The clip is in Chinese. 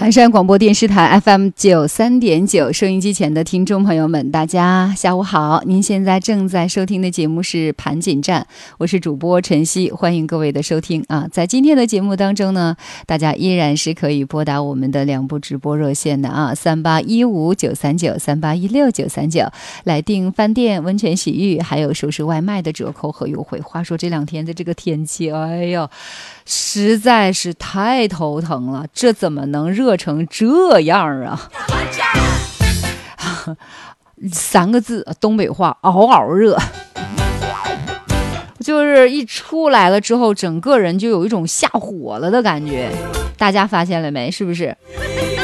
盘山广播电视台 FM93.9，收音机前的听众朋友们，大家下午好！您现在正在收听的节目是盘锦站，我是主播晨曦，欢迎各位的收听啊！在今天的节目当中呢，大家依然是可以拨打我们的两部直播热线的啊，3815-939、3816-939，来订饭店、温泉洗浴，还有熟食外卖的折扣和优惠。话说这两天的这个天气，哎呦，实在是太头疼了，这怎么能热成这样啊？3个字，东北话，嗷嗷热。就是一出来了之后，整个人就有一种下火了的感觉，大家发现了没？是不是？